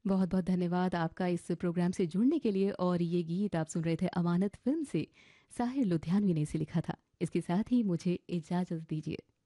बहुत बहुत धन्यवाद आपका इस प्रोग्राम से जुड़ने के लिए। और ये गीत आप सुन रहे थे अमानत फिल्म से, साहिर लुधियानवी ने इसे लिखा था। इसके साथ ही मुझे इजाज़त दीजिए।